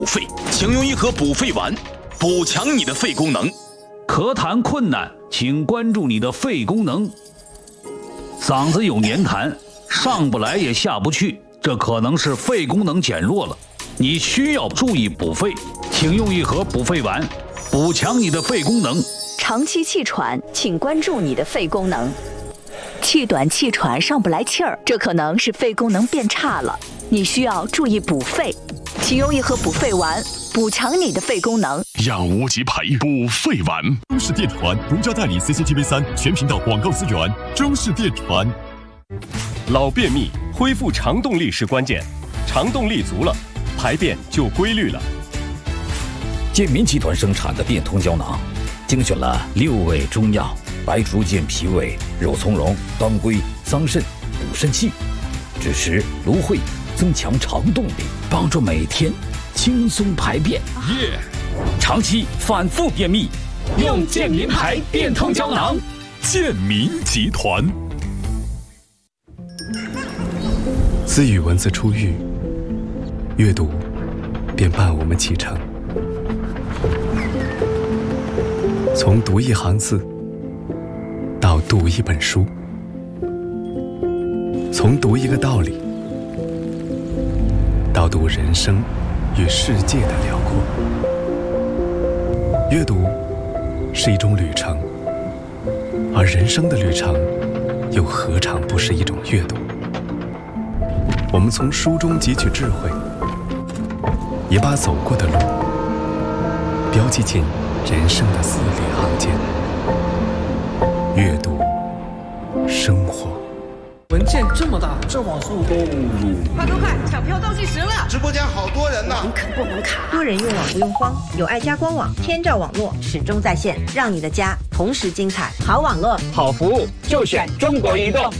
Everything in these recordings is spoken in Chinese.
肺，请用一盒补肺丸，补强你的肺功能。 咳痰困难，请关注你的肺功能。嗓子有黏痰，上不来也下不去，这可能是肺功能减弱了，你需要注意补肺，请用一盒补肺丸，补强你的肺功能。 长期气喘，请关注你的肺功能。气短气喘上不来气儿，这可能是肺功能变差了，你需要注意补肺，请用一盒补肺丸，补强你的肺功能。 养无极培补肺丸。中视电传独家代理 CCTV3 全频道广告资源。中视电传。 老便秘恢复肠动力是关键，肠动力足了，排便就规律了。 健民集团生产的变通胶囊，精选了6味中药。白术健脾胃、肉苁蓉、当归、桑葚补肾气，枳实、芦荟增强肠动力，帮助每天轻松排便。长期反复便秘，用健民牌变通胶囊。 健民集团。 自与文字初遇，阅读便伴我们启程。从读一行字到读一本书，从读一个道理到读人生与世界的辽阔。阅读是一种旅程，而人生的旅程又何尝不是一种阅读？我们从书中汲取智慧，也把走过的路标记进人生的字里行间。阅读生活。 文件这么大，这网速都快快快，抢票倒计时了！ 直播间好多人呢， 网可不能卡，多人用网不用慌，有爱家官网，天照网络始终在线，让你的家同时精彩。好网络， 好服务，就选中国移动。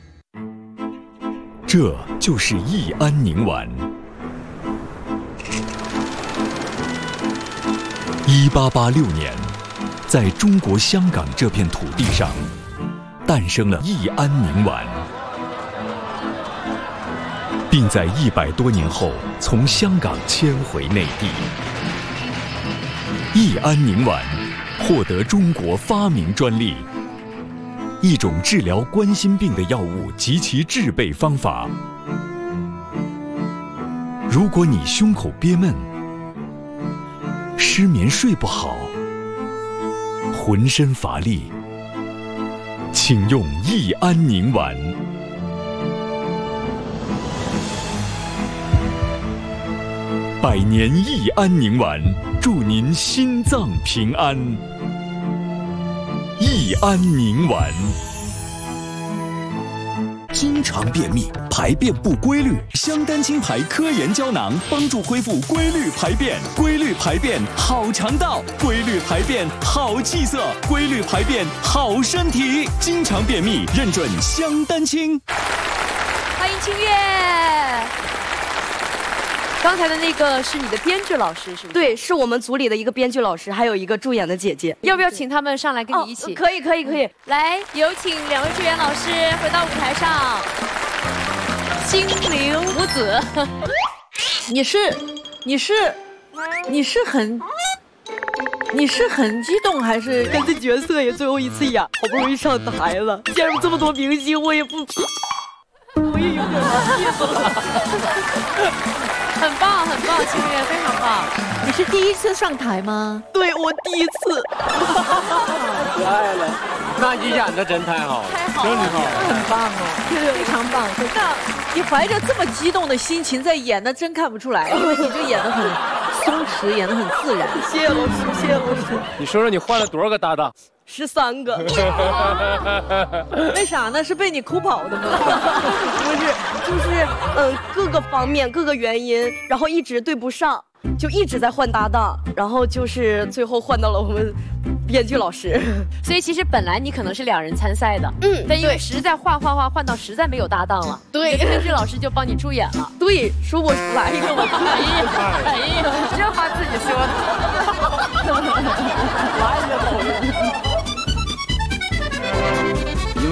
这就是益安宁丸。1886年，在中国香港这片土地上，诞生了益安宁丸，并在100多年后从香港迁回内地。益安宁丸获得中国发明专利，一种治疗冠心病的药物及其制备方法。如果你胸口憋闷、失眠睡不好、浑身乏力，请用益安宁丸。100年益安宁丸，祝您心脏平安。益安宁丸。经常便秘、排便不规律，香丹清牌科研胶囊帮助恢复规律排便。规律排便好肠道，规律排便好气色，规律排便好身体。经常便秘认准香丹清。 欢迎清月。刚才的那个是你的编剧老师是吗？ 对，是我们组里的一个编剧老师，还有一个助演的姐姐。 要不要请他们上来跟你一起？ 可以。 来，有请2位助演老师回到舞台上。心灵母子， 你是很激动，还是跟这角色也最后一次演，好不容易上台了，见着这么多明星，我也有点意思了。 很棒，清月非常棒。 你是第一次上台吗？ 对，我第一次。 太可爱了，那你演的真太好， 太好了，真好，很棒哦，非常棒。那你怀着这么激动的心情在演，那真看不出来，因为你就演得很松弛，演得很自然。 谢谢老师。 你说说你换了多少个搭档 ？13个。 为啥呢？是被你哭跑的吗？ 不是，就是各个方面各个原因，然后一直对不上，就一直在换搭档，然后就是最后换到了我们编剧老师。 所以其实本来你可能是2人参赛的，但因为实在换到实在没有搭档了， 对， 编剧老师就帮你助演了。 对，说我来一个，我哎呀，这话自己说的。 因为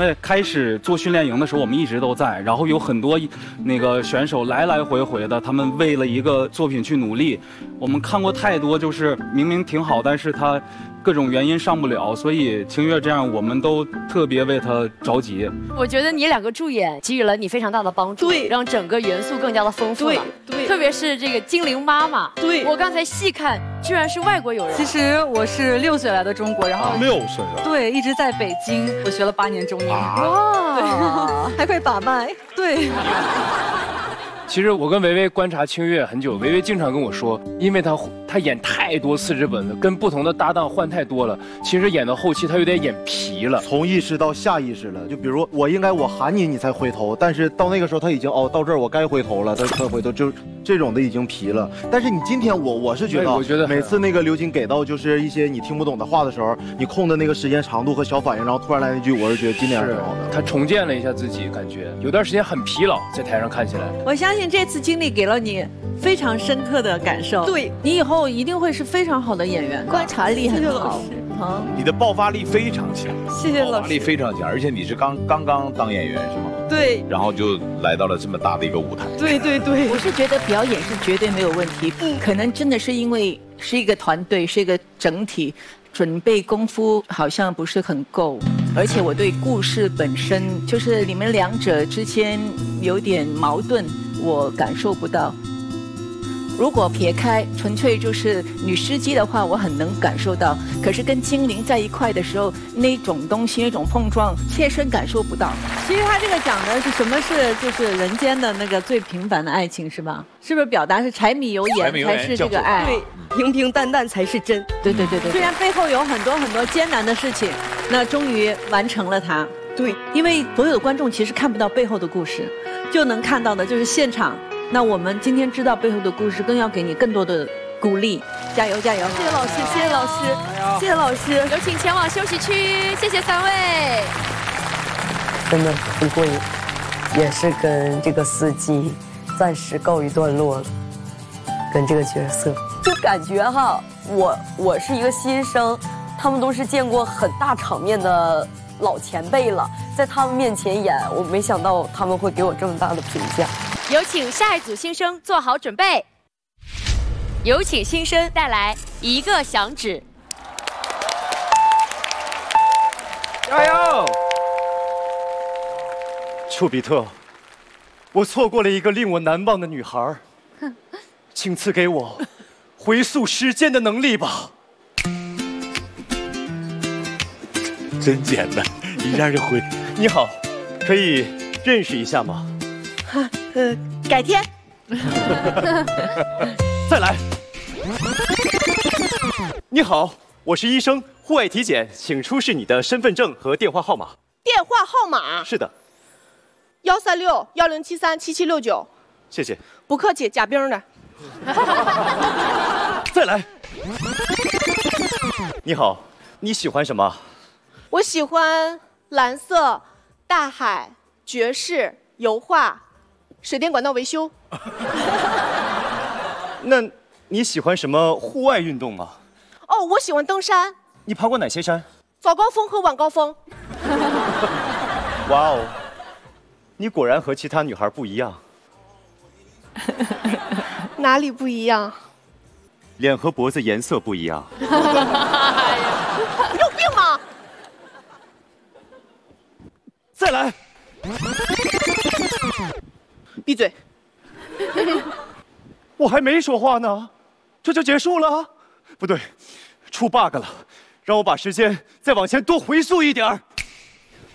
在开始做训练营的时候，我们一直都在，然后有很多那个选手来来回回的，他们为了一个作品去努力。我们看过太多，就是明明挺好，但是他各种原因上不了，所以清月这样，我们都特别为他着急。 我觉得你2个助演给予了你非常大的帮助，对，让整个元素更加的丰富了。对，特别是这个精灵妈妈，对我刚才细看，居然是外国友人。 其实我是6岁来的中国，然后 6岁了， 对，一直在北京，我学了8年中英。 哇，还会把脉，对。 其实我跟维维观察清月很久，维维经常跟我说，因为他演太多次日本了，跟不同的搭档换太多了，其实演到后期他有点演疲了， 从意识到下意识了。就比如我喊你，你才回头，但是到那个时候他已经到这儿我该回头了，他才回头，就这种的已经疲了。但是你今天我是觉得每次那个刘瑾给到就是一些你听不懂的话的时候，你控的那个时间长度和小反应，然后突然来那句，我是觉得今天是挺好的。 他重建了一下自己，感觉有段时间很疲劳，在台上看起来。 我相信这次经历给了你非常深刻的感受，对你以后一定会是非常好的演员，观察力很好。 你的爆发力非常强， 谢谢老师， 爆发力非常强，而且你是刚刚当演员是吗？ 对， 然后就来到了这么大的一个舞台。 对， 我是觉得表演是绝对没有问题，可能真的是因为是一个团队，是一个整体，准备功夫好像不是很够，而且我对故事本身就是你们2者之间有点矛盾，我感受不到。如果撇开纯粹就是女司机的话，我很能感受到。可是跟精灵在一块的时候，那种东西、那种碰撞，切身感受不到。 其实他这个讲的是什么是就是人间的那个最平凡的爱情，是吧？是不是表达是柴米油盐才是这个爱？ 对，平平淡淡才是真。 对。虽然背后有很多艰难的事情，那终于完成了它。对，因为所有的观众其实看不到背后的故事，就能看到的就是现场。那我们今天知道背后的故事，更要给你更多的鼓励，加油！谢谢老师，谢谢老师，谢谢老师。 有请前往休息区，谢谢3位。 真的很过瘾，也是跟这个司机暂时告一段落了，跟这个角色就感觉我是一个新生，他们都是见过很大场面的老前辈了，在他们面前演，我没想到他们会给我这么大的评价。 有请下一组新生做好准备。有请新生带来一个响指。 加油！丘比特，我错过了一个令我难忘的女孩，请赐给我回溯时间的能力吧。 真简单，一下就会。 你好，可以认识一下吗？ 改天。 再来。你好，我是医生，户外体检，请出示你的身份证和电话号码。 电话号码？ 是的。 13610737769。 谢谢。 不客气，贾冰的。 再来。你好，你喜欢什么？ 我喜欢蓝色、大海、爵士、油画、水电管道维修。 那你喜欢什么户外运动吗？ 哦，我喜欢登山。 你爬过哪些山？ 早高峰和晚高峰。 哇哦，你果然和其他女孩不一样。 哪里不一样？ 脸和脖子颜色不一样。 有病吗？ 再来。 闭嘴。 我还没说话呢，这就结束了？不对，出 bug 了，让我把时间再往前多回溯一点。